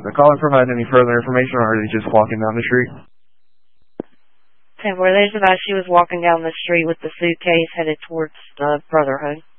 the caller provide any further information, or are they just walking down the street? Okay, where there's about she was walking down the street with the suitcase headed towards the Brotherhood.